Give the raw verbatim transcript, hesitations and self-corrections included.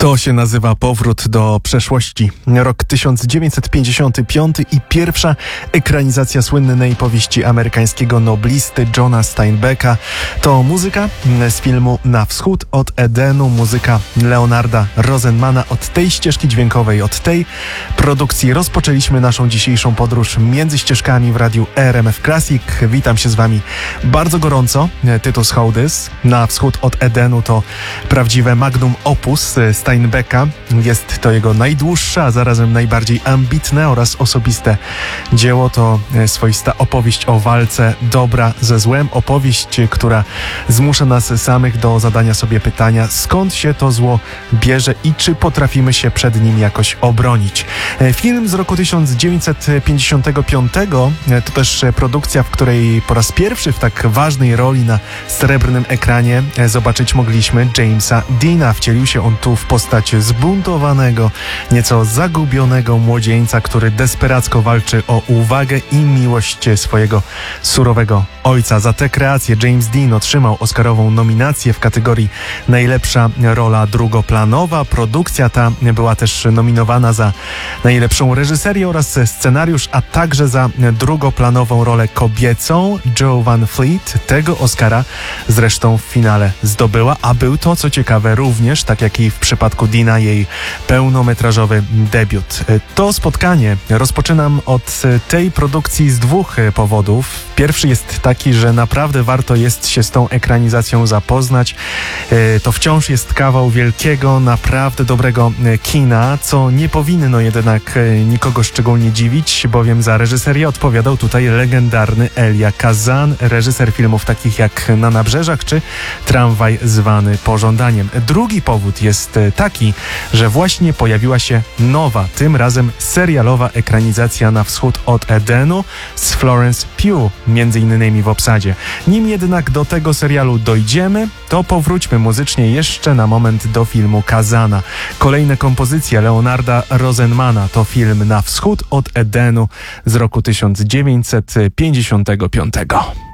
To się nazywa powrót do przeszłości. Rok tysiąc dziewięćset pięćdziesiąty piąty i pierwsza ekranizacja słynnej powieści amerykańskiego noblisty Johna Steinbecka. To muzyka z filmu Na wschód od Edenu, muzyka Leonarda Rosenmana. Od tej ścieżki dźwiękowej, od tej produkcji rozpoczęliśmy naszą dzisiejszą podróż między ścieżkami w radiu R M F Classic. Witam się z Wami bardzo gorąco. Tytus Hołdys. Na wschód od Edenu to prawdziwe magnum opus Steinbecka. Jest to jego najdłuższe, a zarazem najbardziej ambitne oraz osobiste dzieło. To swoista opowieść o walce dobra ze złem. Opowieść, która zmusza nas samych do zadania sobie pytania, skąd się to zło bierze i czy potrafimy się przed nim jakoś obronić. Film z roku tysiąc dziewięćset pięćdziesiątego piątego to też produkcja, w której po raz pierwszy w tak ważnej roli na srebrnym ekranie zobaczyć mogliśmy Jamesa Deana. Wcielił się on tu w postać zbuntowanego, nieco zagubionego młodzieńca, który desperacko walczy o uwagę i miłość swojego surowego ojca. Za tę kreację James Dean otrzymał oscarową nominację w kategorii najlepsza rola drugoplanowa. Produkcja ta była też nominowana za najlepszą reżyserię oraz scenariusz, a także za drugoplanową rolę kobiecą. Jo Van Fleet tego Oscara zresztą w finale zdobyła, a był to, co ciekawe, również, tak jak i w przypadku Deana, jej pełnometrażowy debiut. To spotkanie rozpoczynam od tej produkcji z dwóch powodów. Pierwszy jest taki, że naprawdę warto jest się z tą ekranizacją zapoznać. To wciąż jest kawał wielkiego, naprawdę dobrego kina, co nie powinno jednak nikogo szczególnie dziwić, bowiem za reżyserię odpowiadał tutaj legendarny Elia Kazan, reżyser filmów takich jak Na nabrzeżach czy Tramwaj zwany pożądaniem. Drugi powód jest taki, że właśnie pojawiła się nowa, tym razem serialowa ekranizacja Na wschód od Edenu z Florence Pugh między innymi w obsadzie. Nim jednak do tego serialu dojdziemy, to powróćmy muzycznie jeszcze na moment do filmu Kazana. Kolejne kompozycje Leonarda Rosenmana to film Na wschód od Edenu z roku tysiąc dziewięćset pięćdziesiątego piątego.